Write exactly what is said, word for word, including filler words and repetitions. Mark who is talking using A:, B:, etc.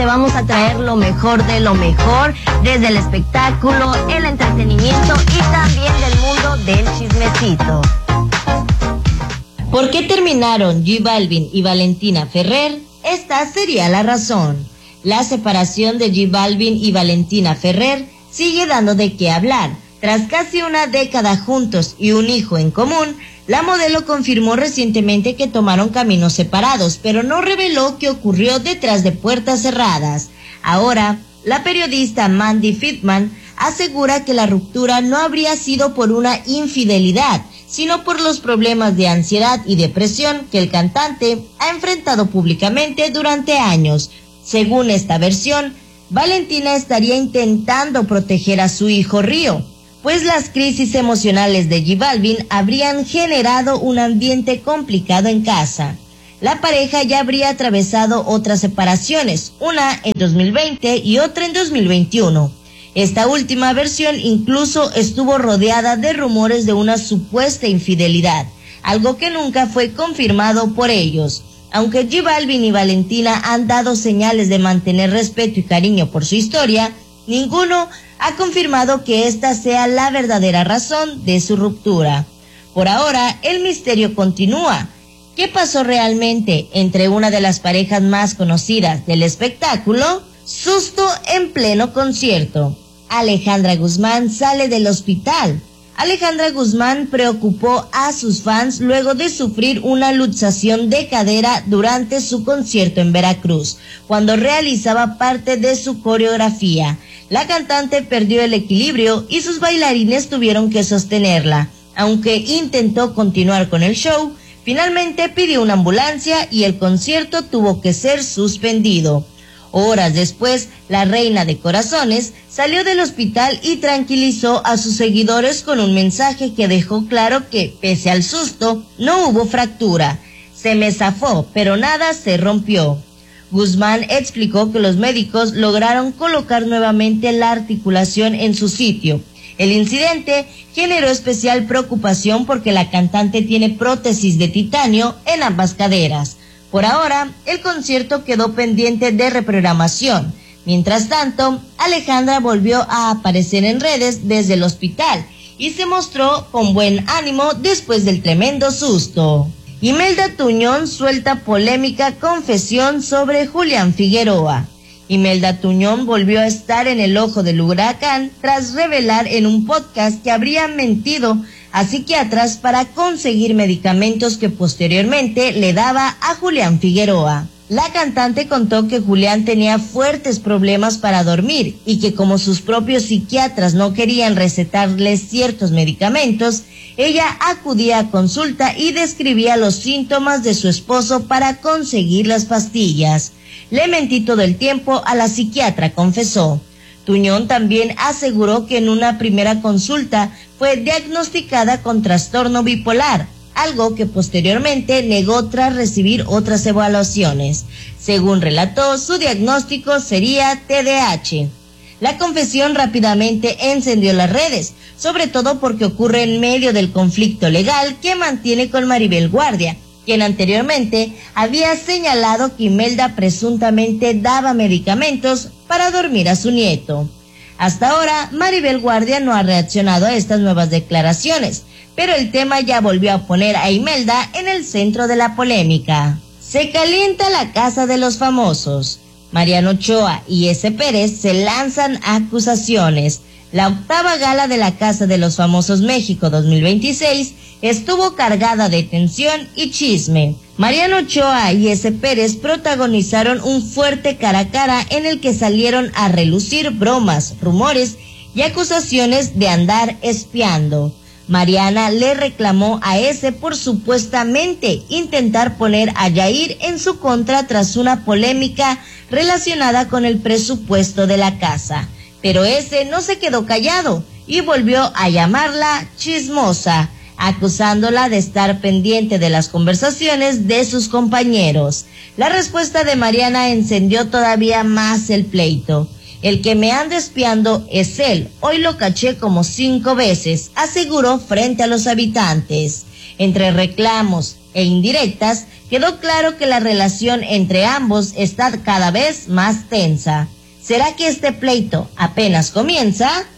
A: te vamos a traer lo mejor de lo mejor, desde el espectáculo, el entretenimiento y también del mundo del chismecito. ¿Por qué terminaron J Balvin y Valentina Ferrer? Esta sería la razón. La separación de J Balvin y Valentina Ferrer sigue dando de qué hablar. Tras casi una década juntos y un hijo en común, la modelo confirmó recientemente que tomaron caminos separados, pero no reveló qué ocurrió detrás de puertas cerradas. Ahora, la periodista Mandy Friedman asegura que la ruptura no habría sido por una infidelidad, sino por los problemas de ansiedad y depresión que el cantante ha enfrentado públicamente durante años. Según esta versión, Valentina estaría intentando proteger a su hijo Río, pues las crisis emocionales de J Balvin habrían generado un ambiente complicado en casa. La pareja ya habría atravesado otras separaciones, una en dos mil veinte y otra en dos mil veintiuno. Esta última versión incluso estuvo rodeada de rumores de una supuesta infidelidad, algo que nunca fue confirmado por ellos. Aunque J Balvin y Valentina han dado señales de mantener respeto y cariño por su historia, ninguno ha confirmado que esta sea la verdadera razón de su ruptura. Por ahora, el misterio continúa. ¿Qué pasó realmente entre una de las parejas más conocidas del espectáculo? Susto en pleno concierto. Alejandra Guzmán sale del hospital. Alejandra Guzmán preocupó a sus fans luego de sufrir una luxación de cadera durante su concierto en Veracruz, cuando realizaba parte de su coreografía. La cantante perdió el equilibrio y sus bailarines tuvieron que sostenerla. Aunque intentó continuar con el show, finalmente pidió una ambulancia y el concierto tuvo que ser suspendido. Horas después, la reina de corazones salió del hospital y tranquilizó a sus seguidores con un mensaje que dejó claro que, pese al susto, no hubo fractura. Se me zafó, pero nada se rompió. Guzmán explicó que los médicos lograron colocar nuevamente la articulación en su sitio. El incidente generó especial preocupación porque la cantante tiene prótesis de titanio en ambas caderas. Por ahora, el concierto quedó pendiente de reprogramación. Mientras tanto, Alejandra volvió a aparecer en redes desde el hospital y se mostró con buen ánimo después del tremendo susto. Imelda Tuñón suelta polémica confesión sobre Julián Figueroa. Imelda Tuñón volvió a estar en el ojo del huracán tras revelar en un podcast que habría mentido a psiquiatras para conseguir medicamentos que posteriormente le daba a Julián Figueroa. La cantante contó que Julián tenía fuertes problemas para dormir y que como sus propios psiquiatras no querían recetarle ciertos medicamentos, ella acudía a consulta y describía los síntomas de su esposo para conseguir las pastillas. Le mentí todo el tiempo a la psiquiatra, confesó. Tuñón también aseguró que en una primera consulta fue diagnosticada con trastorno bipolar, algo que posteriormente negó tras recibir otras evaluaciones. Según relató, su diagnóstico sería T D A H. La confesión rápidamente encendió las redes, sobre todo porque ocurre en medio del conflicto legal que mantiene con Maribel Guardia, quien anteriormente había señalado que Imelda presuntamente daba medicamentos para dormir a su nieto. Hasta ahora, Maribel Guardia no ha reaccionado a estas nuevas declaraciones, pero el tema ya volvió a poner a Imelda en el centro de la polémica. Se calienta la casa de los famosos. Mariano Ochoa y S. Pérez se lanzan acusaciones. La octava gala de la Casa de los Famosos México dos mil veintiséis estuvo cargada de tensión y chisme. Mariano Ochoa y S. Pérez protagonizaron un fuerte cara a cara en el que salieron a relucir bromas, rumores y acusaciones de andar espiando. Mariana le reclamó a S por supuestamente intentar poner a Yair en su contra tras una polémica relacionada con el presupuesto de la casa. Pero S no se quedó callado y volvió a llamarla chismosa, acusándola de estar pendiente de las conversaciones de sus compañeros. La respuesta de Mariana encendió todavía más el pleito. El que me anda espiando es él, hoy lo caché como cinco veces, aseguró frente a los habitantes. Entre reclamos e indirectas, quedó claro que la relación entre ambos está cada vez más tensa. ¿Será que este pleito apenas comienza?